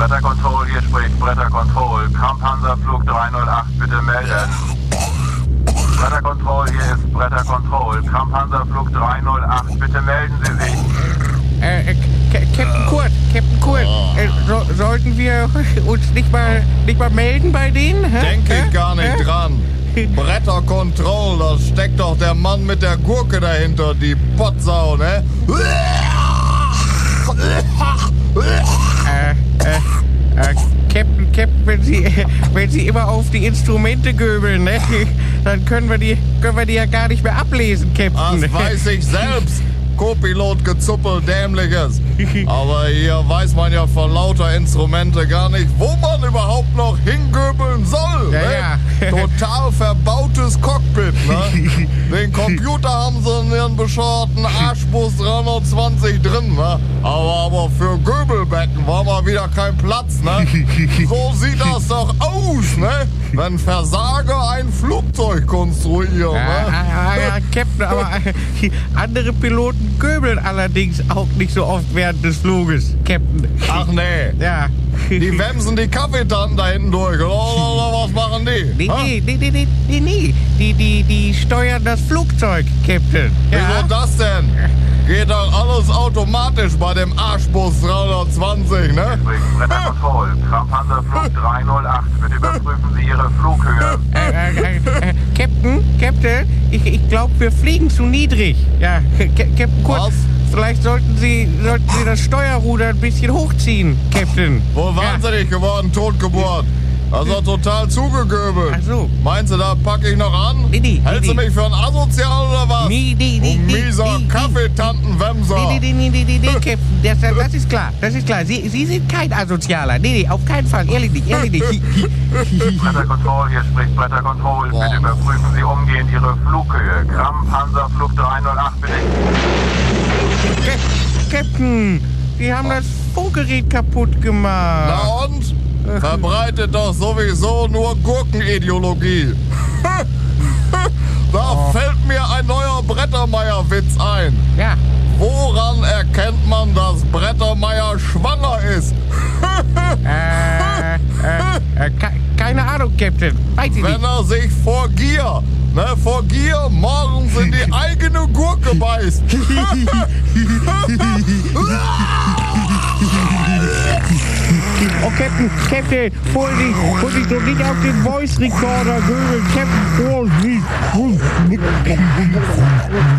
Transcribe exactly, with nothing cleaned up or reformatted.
Bretter Control, hier spricht Bretter Control. Kampfpanzerflug drei null acht, bitte melden. Bretter Control, hier ist Bretter Control. Kampfpanzerflug drei null acht, bitte melden Sie sich. Äh, äh, Captain Kurt, Captain Kurt, äh, so, sollten wir uns nicht mal, nicht mal melden bei denen? Hä? Denk ich gar nicht Hä? dran. Bretter Control, da steckt doch der Mann mit der Gurke dahinter, die Pottsau, ne? Äh, äh, äh, Captain, Captain, wenn Sie, wenn Sie immer auf die Instrumente göbeln, ne, dann können wir die, können wir die ja gar nicht mehr ablesen, Captain. Das weiß ich selbst. Co-Pilot gezuppel, dämliches. Aber hier weiß man ja vor lauter Instrumente gar nicht, wo man überhaupt noch hingöbeln soll. Ja, ne? ja. Total verbautes Cockpit. Ne? Den Computer haben sie in ihren bescheuerten Arschbus dreihundertzwanzig drin. Ne? Aber, aber für Göbelbecken war mal wieder kein Platz. Ne? So sieht das doch aus, ne? Wenn Versager ein Flugzeug konstruieren. Ja, Ne? ja, ja, Captain, aber äh, andere Piloten göbeln allerdings auch nicht so oft während des Fluges, Captain. Ach nee. Ja. Die wemsen die Kaffeetannen da hinten durch, oder, oder was machen die? Nee, Ha? nee, nee, nee, nee, nee, nee. Die, die, die steuern das Flugzeug, Captain. Wieso das denn? Geht doch alles automatisch bei dem Arschbus dreihundertzwanzig, ne? Spricht Bretter Control. Kampfpanzerflug drei null acht, bitte überprüfen Sie Ihre Flughöhe. Äh, äh, äh, Captain, Captain, ich, ich glaube, wir fliegen zu niedrig. Ja, Ca- Captain Kurt, Was? vielleicht sollten Sie, sollten Sie das Steuerruder ein bisschen hochziehen, Captain. Wohl wahnsinnig geworden, Totgeburt. Also total zugegöbelt. Ach so. Meinst du, da pack ich noch an? Nee, nee, Hältst nee, du nee. mich für ein Asozial oder was? Nee, nee, nee, Du nee, mieser nee, nee. Kaffeetantenwemser. Nee, nee, nee, nee, nee, nee, Captain, das, das ist klar, das ist klar. Sie, Sie sind kein Asozialer. Nee, nee, auf keinen Fall, ehrlich nicht, ehrlich nicht. Bretter Control, hier spricht Bretter Control. Boah. Bitte überprüfen Sie umgehend Ihre Flughöhe. Kampfpanzerflug drei null acht, bitte. Captain, die haben das Funkgerät kaputt gemacht. Na und? Verbreitet doch sowieso nur Gurkenideologie. Da Oh. fällt mir ein neuer Brettermeier-Witz ein. Ja, Woran erkennt man, dass Brettermeier schwanger ist? äh, äh, äh ke keine Ahnung, Captain. Weiß ich Wenn nicht. er sich vor Gier, ne, vor Gier morgens in die eigene Gurke beißt. Oh, Captain, Captain, Vorsicht, Vorsicht, doch nicht auf den Voice Recorder göbeln. Captain, Vorsicht.